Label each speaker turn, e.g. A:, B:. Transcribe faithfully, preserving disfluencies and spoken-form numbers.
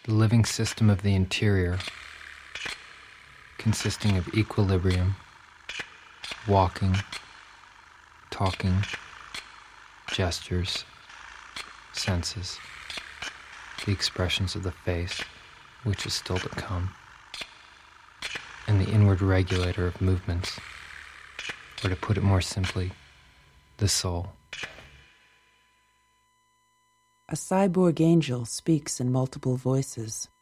A: the living system of the interior, consisting of equilibrium, walking, talking, gestures, senses, the expressions of the face, which is still to come, and the inward regulator of movements, or to put it more simply, the soul.
B: A cyborg angel speaks in multiple voices.